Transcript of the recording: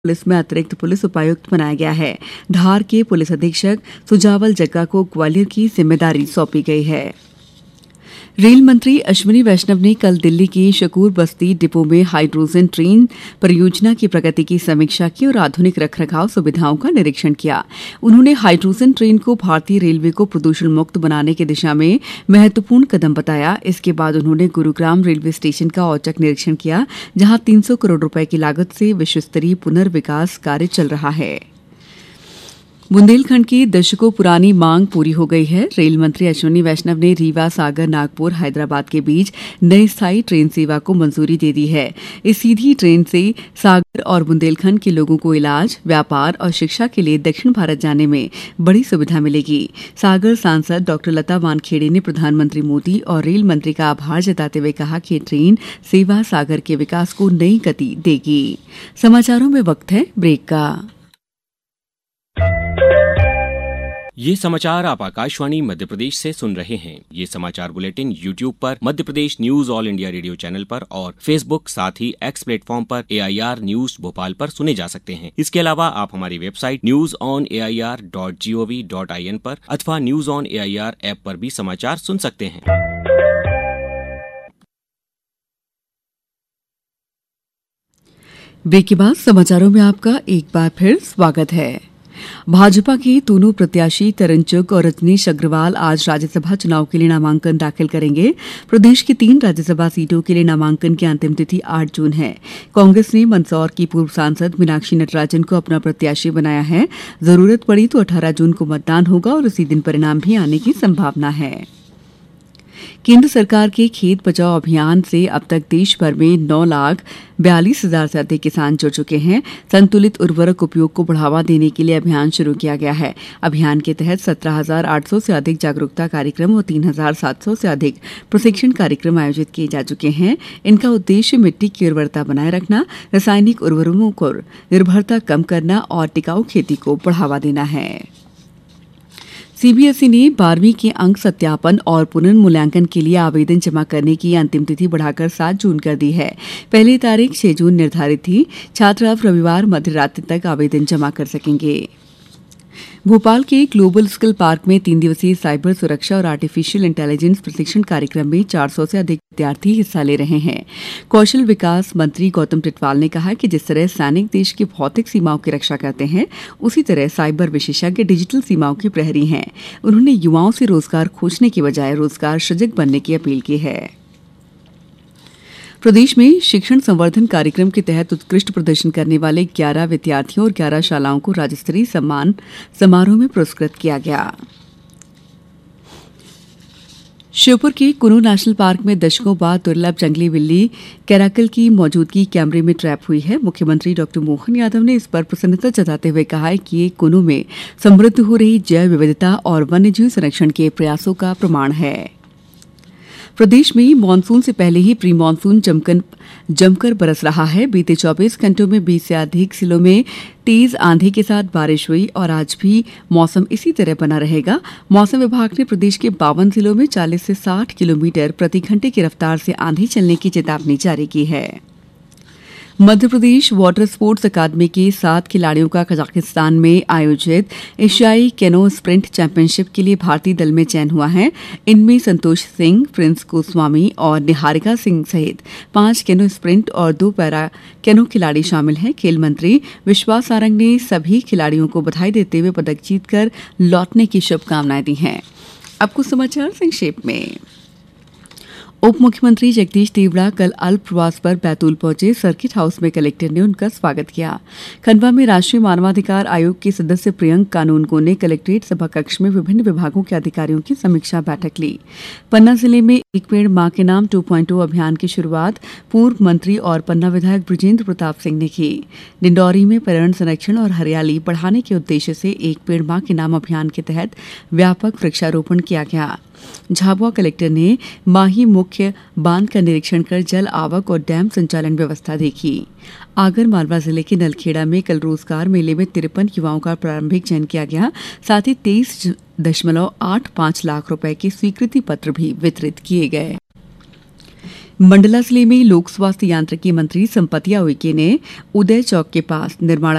Police में अतिरिक्त police उपायुक्त बनाया गया है। धार के पुलिस अधीक्षक सुजावल जग्गा को ग्वालियर की जिम्मेदारी सौंपी गई है। रेल मंत्री अश्विनी वैष्णव ने कल दिल्ली के शकूर बस्ती डिपो में हाइड्रोजन ट्रेन परियोजना की प्रगति की समीक्षा की और आधुनिक रखरखाव सुविधाओं का निरीक्षण किया। उन्होंने हाइड्रोजन ट्रेन को भारतीय रेलवे को प्रदूषण मुक्त बनाने की दिशा में महत्वपूर्ण कदम बताया। इसके बाद उन्होंने गुरुग्राम रेलवे स्टेशन का औचक निरीक्षण किया, जहां 300 करोड़ रुपए की लागत से विश्वस्तरीय पुनर्विकास कार्य चल रहा है। बुंदेलखंड की दशकों पुरानी मांग पूरी हो गई है। रेल मंत्री अश्विनी वैष्णव ने रीवा, सागर, नागपुर, हैदराबाद के बीच नई स्थायी ट्रेन सेवा को मंजूरी दे दी है। इस सीधी ट्रेन से सागर और बुंदेलखंड के लोगों को इलाज, व्यापार और शिक्षा के लिए दक्षिण भारत जाने में बड़ी सुविधा मिलेगी। सागर सांसद डॉ लता वानखेड़े ने प्रधानमंत्री मोदी और रेल मंत्री का आभार जताते हुए कहा कि ट्रेन सेवा सागर के विकास को नई गति देगी। समाचारों में वक्त है ब्रेक का। ये समाचार आप आकाशवाणी मध्य प्रदेश से सुन रहे हैं। ये समाचार बुलेटिन YouTube पर, Madhya Pradesh news all India radio channel पर और Facebook साथ ही X प्लेटफॉर्म पर AIR न्यूज भोपाल पर सुने जा सकते हैं। इसके अलावा आप हमारी वेबसाइट newsonair.gov.in पर अथवा न्यूज ऑन AIR ऐप पर भी समाचार सुन सकते हैं। ब्रेक के बाद समाचारों में आपका एक बार फिर स्वागत है। भाजपा के दोनों प्रत्याशी तरन चुग और रजनीश अग्रवाल आज राज्यसभा चुनाव के लिए नामांकन दाखिल करेंगे। प्रदेश की 3 राज्यसभा सीटों के लिए नामांकन की अंतिम तिथि 8 जून है। कांग्रेस ने मंदसौर की पूर्व सांसद मीनाक्षी नटराजन को अपना प्रत्याशी बनाया है। जरूरत पड़ी तो 18 जून को मतदान होगा और उसी दिन परिणाम भी आने की संभावना है। केंद्र सरकार के खेत बचाओ अभियान से अब तक देश भर में 9,42,000 से अधिक किसान जुड़ चुके हैं। संतुलित उर्वरक उपयोग को बढ़ावा देने के लिए अभियान शुरू किया गया है। अभियान के तहत 17,800 से अधिक जागरूकता कार्यक्रम और 3,700 से अधिक प्रशिक्षण कार्यक्रम आयोजित किए जा चुके हैं। इनका उद्देश्य मिट्टी की उर्वरता बनाए रखना, रासायनिक उर्वरकों पर निर्भरता कम करना और टिकाऊ खेती को बढ़ावा देना है। सीबीएसई ने 12वीं के अंक सत्यापन और पुनर्मूल्यांकन के लिए आवेदन जमा करने की अंतिम तिथि बढ़ाकर 7 जून कर दी है। पहली तारीख 6 जून निर्धारित थी। छात्र अब रविवार मध्य रात्रि तक आवेदन जमा कर सकेंगे। भोपाल के ग्लोबल स्किल पार्क में 3 दिवसीय साइबर सुरक्षा और आर्टिफिशियल इंटेलिजेंस प्रशिक्षण कार्यक्रम में 400 से अधिक विद्यार्थी हिस्सा ले रहे हैं। कौशल विकास मंत्री गौतम टिटवाल ने कहा कि जिस तरह सैनिक देश की भौतिक सीमाओं की रक्षा करते हैं, उसी तरह साइबर विशेषज्ञ डिजिटल सीमाओं के प्रहरी हैं। उन्होंने युवाओं से रोजगार खोजने की बजाय रोजगार सृजक बनने की अपील की है। प्रदेश में शिक्षण संवर्धन कार्यक्रम के तहत उत्कृष्ट प्रदर्शन करने वाले 11 विद्यार्थियों और 11 शालाओं को राज्य स्तरीय सम्मान समारोह में पुरस्कृत किया गया। श्योपुर के कुनो नेशनल पार्क में दशकों बाद दुर्लभ जंगली बिल्ली कैराकल की मौजूदगी कैमरे में ट्रैप हुई है। मुख्यमंत्री डॉ मोहन यादव ने इस पर प्रसन्नता जताते हुए कहा है कि ये कुनो में समृद्ध हो रही जैव विविधता और वन्यजीव संरक्षण के प्रयासों का प्रमाण है। प्रदेश में मानसून से पहले ही प्री मानसून जमकर बरस रहा है। बीते 24 घंटों में 20 से अधिक जिलों में तेज आंधी के साथ बारिश हुई और आज भी मौसम इसी तरह बना रहेगा। मौसम विभाग ने प्रदेश के 52 जिलों में 40 से 60 किलोमीटर प्रति घंटे की रफ्तार से आंधी चलने की चेतावनी जारी की है। Madhya Pradesh water sports academy के 7 खिलाड़ियों का कजाकिस्तान में आयोजित एशियाई कैनो स्प्रिंट चैंपियनशिप के लिए भारतीय दल में चयन हुआ है। इनमें संतोष सिंह, प्रिंस गोस्वामी और निहारिका सिंह सहित 5 कैनो स्प्रिंट और 2 पैरा कैनो खिलाड़ी शामिल हैं। खेल मंत्री विश्वास सारंग ने सभी खिलाड़ियों को बधाई देते हुए पदक जीतकर लौटने की शुभकामनाएं दी हैं। अब कुछ समाचार संक्षेप में। उप मुख्यमंत्री जगदीश देवड़ा कल अल्प प्रवास पर बैतूल पहुंचे। सर्किट हाउस में कलेक्टर ने उनका स्वागत किया। खंडवा में राष्ट्रीय मानवाधिकार आयोग के सदस्य प्रियंक कानूनगो ने कलेक्ट्रेट सभा कक्ष में विभिन्न विभागों के अधिकारियों की समीक्षा बैठक ली। पन्ना जिले में एक पेड़ मां के नाम 2.0 अभियान की शुरुआत पूर्व मंत्री और पन्ना विधायक बृजेंद्र प्रताप सिंह ने की। डिंडौरी में पर्यावरण संरक्षण और हरियाली बढ़ाने के उद्देश्य से एक पेड़ मां के नाम अभियान के तहत व्यापक वृक्षारोपण किया गया। झाबुआ कलेक्टर ने माही मुख्य बांध का निरीक्षण कर जल आवक और डैम संचालन व्यवस्था देखी। आगर मालवा जिले के नलखेड़ा में कल रोजगार मेले में 53 युवाओं का प्रारंभिक चयन किया गया। साथ ही 23.85 लाख रुपए के स्वीकृति पत्र भी वितरित किए गए। मंडला जिले में लोक स्वास्थ्य यांत्रिकी मंत्री संपतिया उइके ने उदय चौक के पास निर्माण